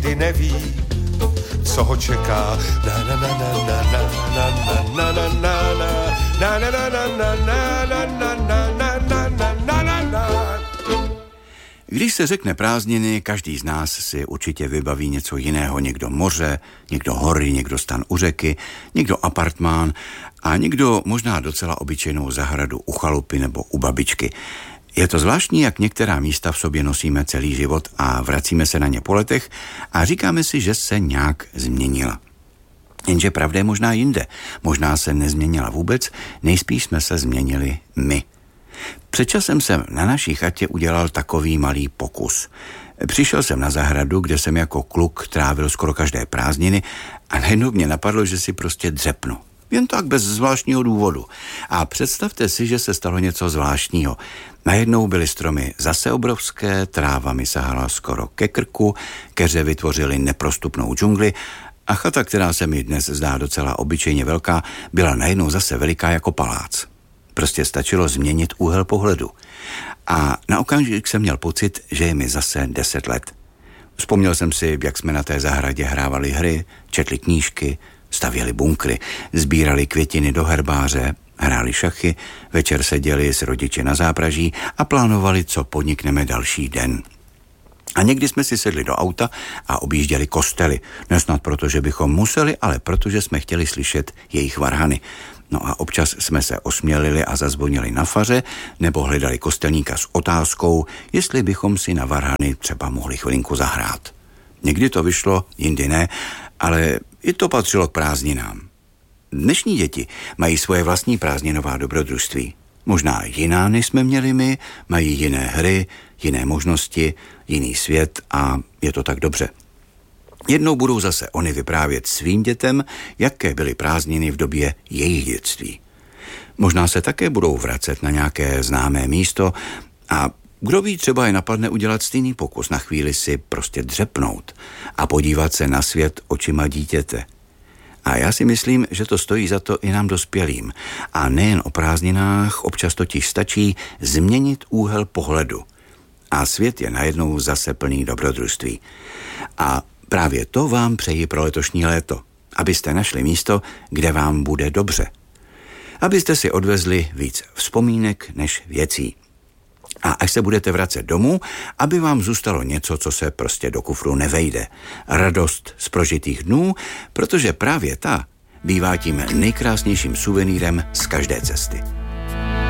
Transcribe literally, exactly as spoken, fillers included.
nikdy neví, co ho čeká. Na na na na na na na na na na na na na na na na. Když se řekne prázdniny, každý z nás si určitě vybaví něco jiného. Někdo moře, někdo hory, někdo stan u řeky, někdo apartmán a někdo možná docela obyčejnou zahradu u chalupy nebo u babičky. Je to zvláštní, jak některá místa v sobě nosíme celý život a vracíme se na ně po letech a říkáme si, že se nějak změnila. Jenže pravda je možná jinde. Možná se nezměnila vůbec, nejspíš jsme se změnili my. Před časem jsem na naší chatě udělal takový malý pokus. Přišel jsem na zahradu, kde jsem jako kluk trávil skoro každé prázdniny a najednou mě napadlo, že si prostě dřepnu. Jen tak bez zvláštního důvodu. A představte si, že se stalo něco zvláštního. Najednou byly stromy zase obrovské, tráva mi sahala skoro ke krku, keře vytvořily neprostupnou džungli a chata, která se mi dnes zdá docela obyčejně velká, byla najednou zase veliká jako palác. Prostě stačilo změnit úhel pohledu. A na okamžik jsem měl pocit, že je mi zase deset let. Vzpomněl jsem si, jak jsme na té zahradě hrávali hry, četli knížky, stavěli bunkry, sbírali květiny do herbáře, hráli šachy, večer seděli s rodiči na zápraží a plánovali, co podnikneme další den. A někdy jsme si sedli do auta a objížděli kostely. Nesnad proto, že bychom museli, ale protože jsme chtěli slyšet jejich varhany. No a občas jsme se osmělili a zazvonili na faře, nebo hledali kostelníka s otázkou, jestli bychom si na varhany třeba mohli chvilinku zahrát. Někdy to vyšlo, jindy ne, ale i to patřilo k prázdninám. Dnešní děti mají svoje vlastní prázdninová dobrodružství. Možná jiná, než jsme měli my, mají jiné hry, jiné možnosti, jiný svět a je to tak dobře. Jednou budou zase oni vyprávět svým dětem, jaké byly prázdniny v době jejich dětství. Možná se také budou vracet na nějaké známé místo a kdo ví, třeba je napadne udělat stejný pokus, na chvíli si prostě dřepnout a podívat se na svět očima dítěte. A já si myslím, že to stojí za to i nám dospělým. A nejen o prázdninách, občas totiž stačí změnit úhel pohledu. A svět je najednou zase plný dobrodružství. A právě to vám přeji pro letošní léto, abyste našli místo, kde vám bude dobře. Abyste si odvezli víc vzpomínek než věcí. A až se budete vracet domů, aby vám zůstalo něco, co se prostě do kufru nevejde. Radost z prožitých dnů, protože právě ta bývá tím nejkrásnějším suvenýrem z každé cesty.